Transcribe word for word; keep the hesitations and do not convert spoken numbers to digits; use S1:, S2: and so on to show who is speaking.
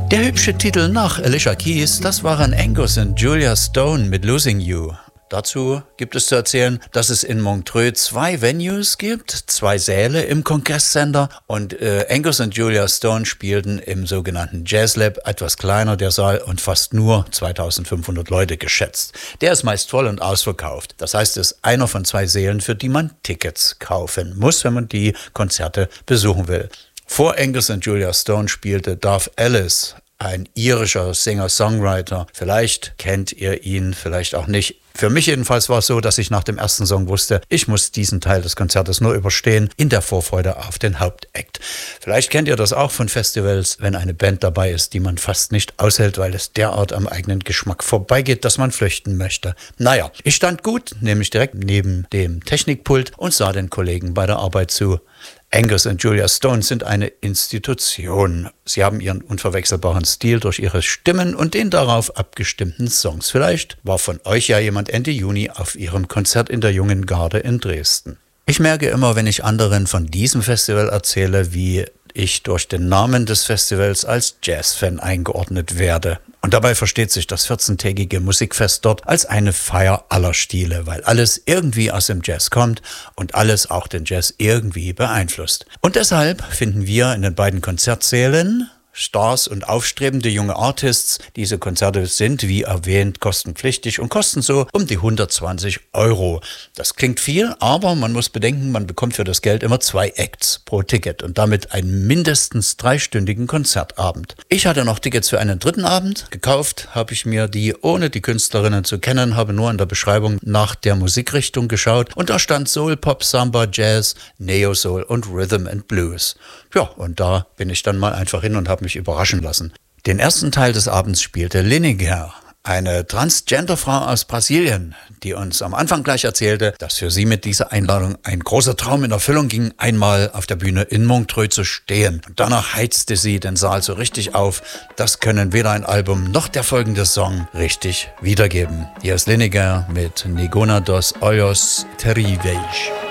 S1: Der hübsche Titel nach Alicia Keys, das waren Angus und Julia Stone mit Losing You. Dazu gibt es zu erzählen, dass es in Montreux zwei Venues gibt, zwei Säle im Kongresscenter und äh, Angus und Julia Stone spielten im sogenannten Jazz Lab, etwas kleiner der Saal und fast nur zweitausendfünfhundert Leute geschätzt. Der ist meist voll und ausverkauft. Das heißt, es ist einer von zwei Sälen, für die man Tickets kaufen muss, wenn man die Konzerte besuchen will. Vor Angus und Julia Stone spielte Darv Ellis, ein irischer Singer-Songwriter. Vielleicht kennt ihr ihn, vielleicht auch nicht. Für mich jedenfalls war es so, dass ich nach dem ersten Song wusste, ich muss diesen Teil des Konzertes nur überstehen, in der Vorfreude auf den Hauptakt. Vielleicht kennt ihr das auch von Festivals, wenn eine Band dabei ist, die man fast nicht aushält, weil es derart am eigenen Geschmack vorbeigeht, dass man flüchten möchte. Naja, ich stand gut, nämlich direkt neben dem Technikpult und sah den Kollegen bei der Arbeit zu. Angus und Julia Stone sind eine Institution. Sie haben ihren unverwechselbaren Stil durch ihre Stimmen und den darauf abgestimmten Songs. Vielleicht war von euch ja jemand Ende Juni auf ihrem Konzert in der Jungen Garde in Dresden. Ich merke immer, wenn ich anderen von diesem Festival erzähle, wie ich durch den Namen des Festivals als Jazzfan eingeordnet werde. Und dabei versteht sich das vierzehntägige Musikfest dort als eine Feier aller Stile, weil alles irgendwie aus dem Jazz kommt und alles auch den Jazz irgendwie beeinflusst. Und deshalb finden wir in den beiden Konzertsälen Stars und aufstrebende junge Artists. Diese Konzerte sind, wie erwähnt, kostenpflichtig und kosten so um die hundertzwanzig Euro. Das klingt viel, aber man muss bedenken, man bekommt für das Geld immer zwei Acts pro Ticket und damit einen mindestens dreistündigen Konzertabend. Ich hatte noch Tickets für einen dritten Abend. Gekauft habe ich mir die, ohne die Künstlerinnen zu kennen, habe nur in der Beschreibung nach der Musikrichtung geschaut und da stand Soul, Pop, Samba, Jazz, Neo Soul und Rhythm and Blues. Ja, und da bin ich dann mal einfach hin und habe mich überraschen lassen. Den ersten Teil des Abends spielte Lineker, eine Transgender-Frau aus Brasilien, die uns am Anfang gleich erzählte, dass für sie mit dieser Einladung ein großer Traum in Erfüllung ging, einmal auf der Bühne in Montreux zu stehen. Und danach heizte sie den Saal so richtig auf. Das können weder ein Album noch der folgende Song richtig wiedergeben. Hier ist Lineker mit Ninguno dos Olhos Terríveis.